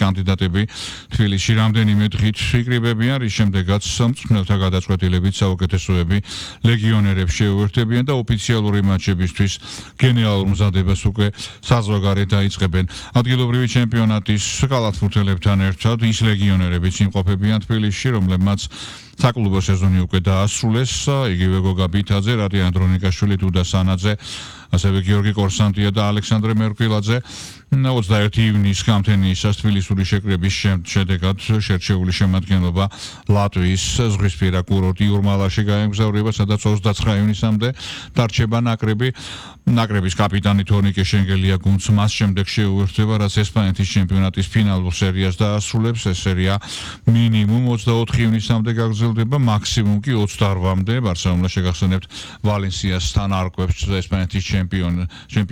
კანდიდატები თბილისში რამდენიმე დღით იკრიბებიან, რის შემდეგაც მწვრთნელთა გადაწყვეტილებით საუკეთესოები ლეგიონერებს შეუერთებიან და ოფიციალური მატჩებისთვის გენერალურ მზადებას უკვე საზღვარგარეთ დაიწყებენ. ადგილობრივი ჩემპიონატის კალათბურთელებთან ერთად ის ლეგიონერებიც იმყოფებიან თბილისში, რომლებმაც საკლუბო სეზონი უკვე დაასრულეს, იგივე გოგა ბითაძე, რადე ანდრონიკაშვილი, დუდა სანაძე, ასევე გიორგი კორსანტია და ალექსანდრე მერკვილაძე 21 ივნისს გამთენიისას თბილისური შეკრების შედეგად შერჩეული შემადგენლობა ლატვიის ზღვისპირა კურორტ იურმალაში გაემგზავრება, სადაც 29 ივნისამდე დარჩება ნაკრები. ნაკრების კაპიტანი თორნიკე შენგელია გუნდს მას შემდეგ შეუერთდება, რაც ესპანეთის ჩემპიონატის ფინალურ სერიას დაასრულებს. ეს სერია მინიმუმ 24 ივნისამდე გაგრძელდება, მაქსიმუმ კი 28-მდე. ბარსელონა შეგახსენებთ ვალენსიასთან არკვევს ესპანეთის ჩემპიონატ